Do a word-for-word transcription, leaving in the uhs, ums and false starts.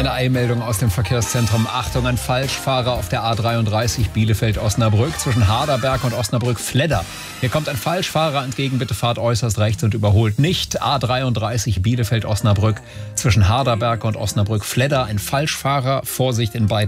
Eine Eilmeldung aus dem Verkehrszentrum. Achtung, ein Falschfahrer auf der A dreiunddreißig Bielefeld-Osnabrück zwischen Harderberg und Osnabrück-Fledder. Hier kommt ein Falschfahrer entgegen, bitte fahrt äußerst rechts und überholt nicht. A dreiunddreißig Bielefeld-Osnabrück zwischen Harderberg und Osnabrück-Fledder. Ein Falschfahrer, Vorsicht in beiden